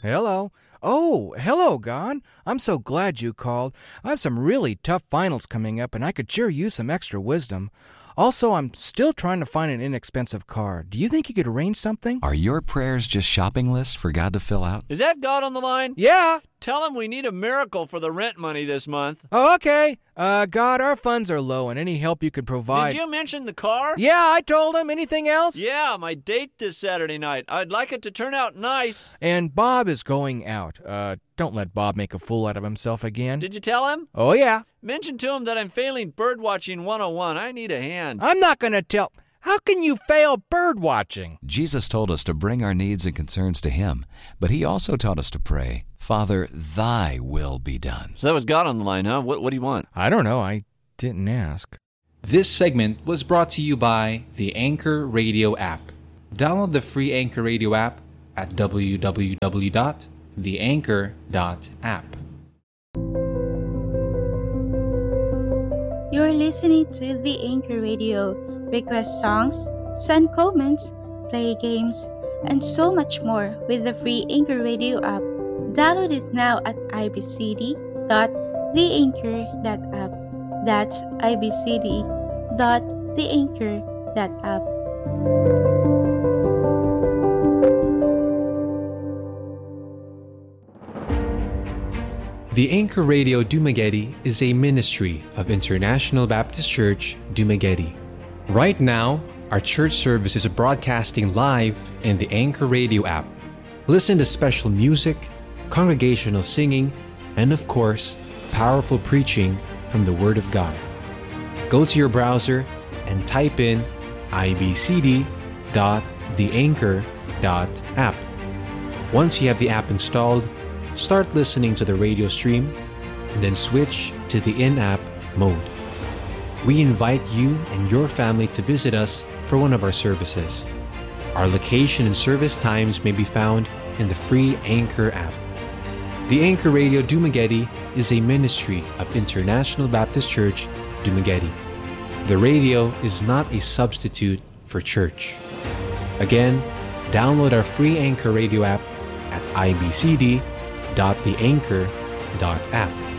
Hello. Oh, hello, God. I'm so glad you called. I have some really tough finals coming up, and I could sure use some extra wisdom. Also, I'm still trying to find an inexpensive car. Do you think you could arrange something? Are your prayers just shopping lists for God to fill out? Is that God on the line? Yeah. Tell him we need a miracle for the rent money this month. Oh, okay. God, our funds are low, and any help you can provide... Did you mention the car? Yeah, I told him. Anything else? Yeah, my date this Saturday night. I'd like it to turn out nice. And Bob is going out. Don't let Bob make a fool out of himself again. Did you tell him? Oh, yeah. Mention to him that I'm failing birdwatching 101. I need a hand. I'm not going to tell... How can you fail bird watching? Jesus told us to bring our needs and concerns to Him, but He also taught us to pray, Father, Thy will be done. So that was God on the line, huh? What do you want? I don't know. I didn't ask. This segment was brought to you by the Anchor Radio app. Download the free Anchor Radio app at www.theanchor.app. You're listening to the Anchor Radio. Request songs, send comments, play games, and so much more with the free Anchor Radio app. Download it now at ibcd.theanchor.app. That's ibcd.theanchor.app. The Anchor Radio Dumaguete is a ministry of International Baptist Church, Dumaguete. Right now, our church service is broadcasting live in the Anchor Radio app. Listen to special music, congregational singing, and of course, powerful preaching from the Word of God. Go to your browser and type in ibcd.theanchor.app. Once you have the app installed, start listening to the radio stream, and then switch to the in-app mode. We invite you and your family to visit us for one of our services. Our location and service times may be found in the free Anchor app. The Anchor Radio Dumaguete is a ministry of International Baptist Church, Dumaguete. The radio is not a substitute for church. Again, download our free Anchor Radio app at ibcd.theanchor.app.